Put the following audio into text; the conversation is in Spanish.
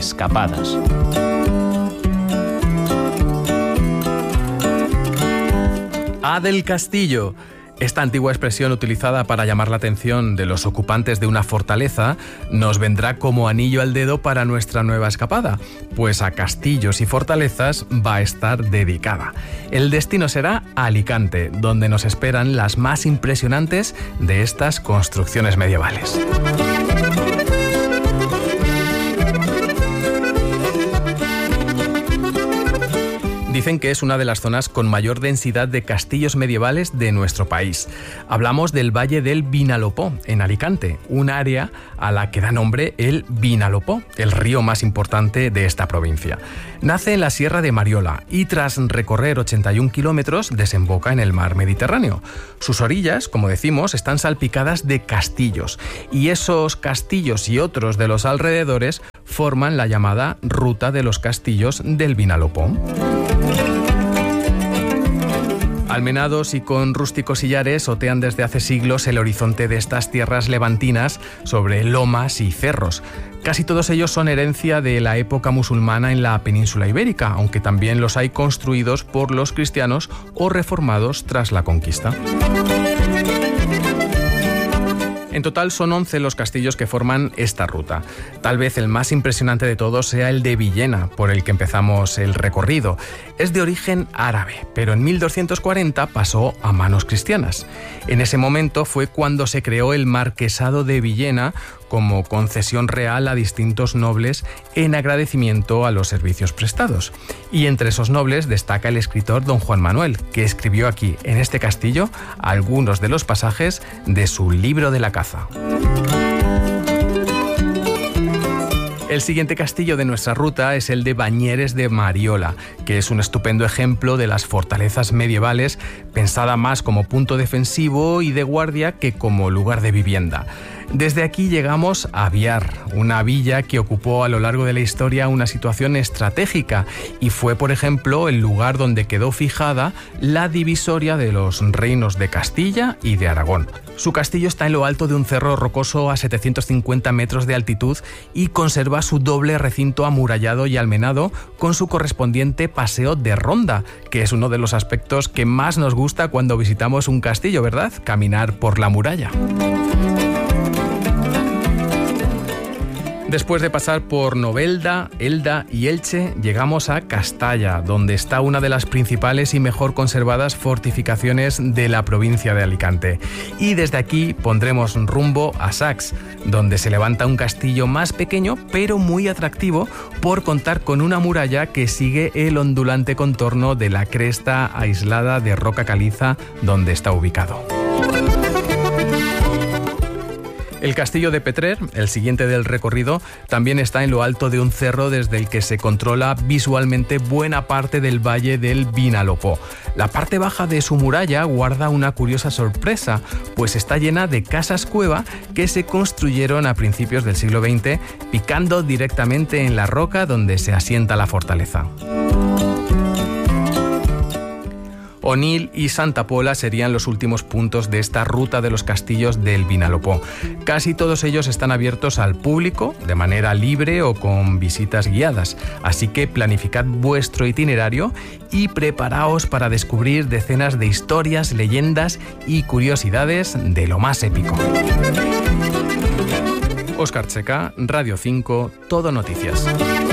escapadas. A del castillo. Esta antigua expresión utilizada para llamar la atención de los ocupantes de una fortaleza nos vendrá como anillo al dedo para nuestra nueva escapada, pues a castillos y fortalezas va a estar dedicada. El destino será Alicante, donde nos esperan las más impresionantes de estas construcciones medievales. Dicen que es una de las zonas con mayor densidad de castillos medievales de nuestro país. Hablamos del Valle del Vinalopó, en Alicante, un área a la que da nombre el Vinalopó, el río más importante de esta provincia. Nace en la Sierra de Mariola y tras recorrer 81 kilómetros desemboca en el mar Mediterráneo. Sus orillas, como decimos, están salpicadas de castillos y esos castillos y otros de los alrededores forman la llamada Ruta de los Castillos del Vinalopó. Almenados y con rústicos sillares otean desde hace siglos el horizonte de estas tierras levantinas sobre lomas y cerros. Casi todos ellos son herencia de la época musulmana en la península ibérica, aunque también los hay construidos por los cristianos o reformados tras la conquista. En total son 11 los castillos que forman esta ruta. Tal vez el más impresionante de todos sea el de Villena, por el que empezamos el recorrido. Es de origen árabe, pero en 1240 pasó a manos cristianas. En ese momento fue cuando se creó el Marquesado de Villena como concesión real a distintos nobles en agradecimiento a los servicios prestados. Y entre esos nobles destaca el escritor don Juan Manuel, que escribió aquí, en este castillo, algunos de los pasajes de su libro de la caza. El siguiente castillo de nuestra ruta es el de Bañeres de Mariola, que es un estupendo ejemplo de las fortalezas medievales, pensada más como punto defensivo y de guardia que como lugar de vivienda. Desde aquí llegamos a Biar, una villa que ocupó a lo largo de la historia una situación estratégica y fue, por ejemplo, el lugar donde quedó fijada la divisoria de los reinos de Castilla y de Aragón. Su castillo está en lo alto de un cerro rocoso a 750 metros de altitud y conserva su doble recinto amurallado y almenado con su correspondiente paseo de ronda, que es uno de los aspectos que más nos gusta cuando visitamos un castillo, ¿verdad? Caminar por la muralla. Después de pasar por Novelda, Elda y Elche, llegamos a Castalla, donde está una de las principales y mejor conservadas fortificaciones de la provincia de Alicante. Y desde aquí pondremos rumbo a Sax, donde se levanta un castillo más pequeño, pero muy atractivo, por contar con una muralla que sigue el ondulante contorno de la cresta aislada de roca caliza donde está ubicado. El castillo de Petrer, el siguiente del recorrido, también está en lo alto de un cerro desde el que se controla visualmente buena parte del valle del Vinalopó. La parte baja de su muralla guarda una curiosa sorpresa, pues está llena de casas cueva que se construyeron a principios del siglo XX, picando directamente en la roca donde se asienta la fortaleza. Onil y Santa Pola serían los últimos puntos de esta ruta de los castillos del Vinalopó. Casi todos ellos están abiertos al público de manera libre o con visitas guiadas, así que planificad vuestro itinerario y preparaos para descubrir decenas de historias, leyendas y curiosidades de lo más épico. Óscar Checa, Radio 5, Todo Noticias.